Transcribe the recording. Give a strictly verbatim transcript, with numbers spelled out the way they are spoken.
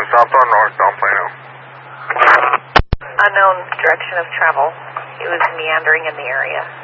south or northbound Plano? Unknown direction of travel. He was meandering in the area.